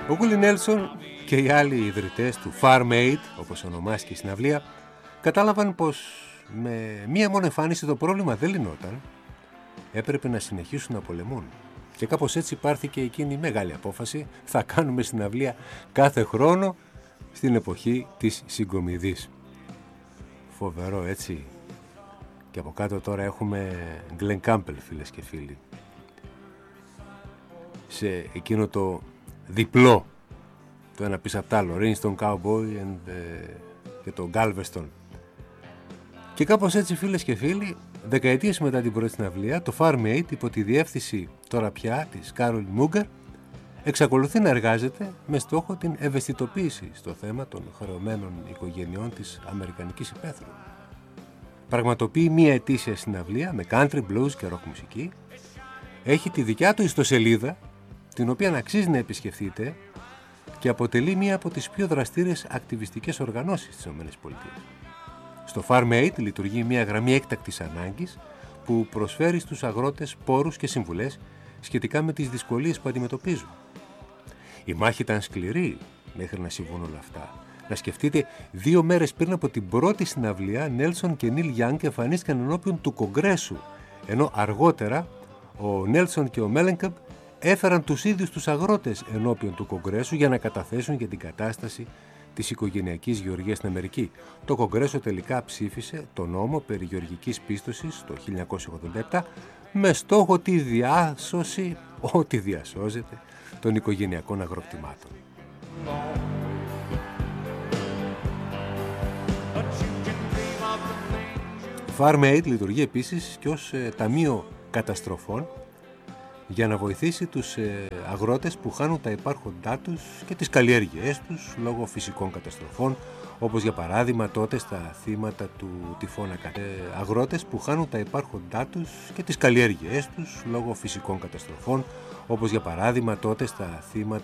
Ο Willie Nelson και οι άλλοι ιδρυτές του Farm Aid, όπως ονομάστηκε η συναυλία, κατάλαβαν πως με μία μόνο εμφάνιση το πρόβλημα δεν λυνόταν. Έπρεπε να συνεχίσουν να πολεμούν. Και κάπως έτσι πάρθηκε εκείνη η μεγάλη απόφαση: θα κάνουμε συναυλία κάθε χρόνο στην εποχή της συγκομιδής. Φοβερό, έτσι. Και από κάτω τώρα έχουμε Glen Campbell, φίλες και φίλοι, σε εκείνο το διπλό, το ένα πίσω απ' τ' άλλο, Rhinestone Cowboy και το Galveston. Και κάπως έτσι, φίλες και φίλοι, δεκαετίες μετά την πρώτη συναυλία, το Farm Aid, υπό τη διεύθυνση τώρα πια της Carol Munger, εξακολουθεί να εργάζεται με στόχο την ευαισθητοποίηση στο θέμα των χρεωμένων οικογενειών της Αμερικανικής υπαίθρου. Πραγματοποιεί μία ετήσια συναυλία με country, blues και rock μουσική. Έχει τη δικιά του ιστοσελίδα, την οποία αξίζει να επισκεφτείτε, και αποτελεί μία από τις πιο δραστήριες ακτιβιστικές οργανώσεις της ΗΠΑ. Στο Farm Aid λειτουργεί μία γραμμή έκτακτης ανάγκης που προσφέρει στους αγρότες πόρους και συμβουλές σχετικά με τις δυσκολίες που αντιμετωπίζουν. Η μάχη ήταν σκληρή μέχρι να συμβούν όλα αυτά. Να σκεφτείτε, 2 μέρες πριν από την πρώτη συναυλία, Νέλσον και Νίλ Γιάνγκ εμφανίστηκαν ενώπιον του Κογκρέσου, ενώ αργότερα ο Νέλσον και ο Μέλενκαμπ έφεραν τους ίδιους τους αγρότες ενώπιον του Κογκρέσου για να καταθέσουν για την κατάσταση της οικογενειακής γεωργίας στην Αμερική. Το Κογκρέσο τελικά ψήφισε το νόμο περί γεωργικής πίστοσης το 1987 με στόχο τη διάσωση, ό,τι διασώζεται, των οικογενειακών αγροκτημάτων. Farm Aid λειτουργεί επίσης και ως ταμείο καταστροφών για να βοηθήσει τους αγρότες που χάνουν τα υπάρχοντά τους και τις καλλιέργειές τους λόγω φυσικών καταστροφών, όπως για παράδειγμα τότε στα θύματα του τυφώνα Κατρίνα. Αγρότες που χάνουν τα υπάρχοντά τους και τις καλλιέργειές τους λόγω φυσικών καταστροφών, όπως για παράδειγμα τότε στα θύματα